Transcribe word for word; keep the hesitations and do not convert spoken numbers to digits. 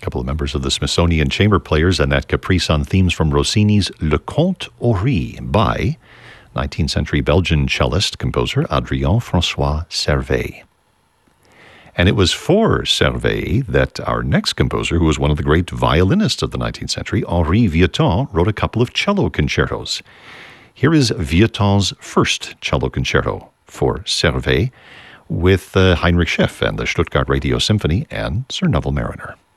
couple of members of the Smithsonian Chamber Players, and that caprice on themes from Rossini's Le Conte Horry by nineteenth century Belgian cellist composer Adrien François Servais. And it was for Servais that our next composer, who was one of the great violinists of the nineteenth century, Henri Vieuxtemps, wrote a couple of cello concertos. Here is Vieuxtemp's first cello concerto for Servais with uh, Heinrich Schiff and the Stuttgart Radio Symphony and Sir Neville Marriner.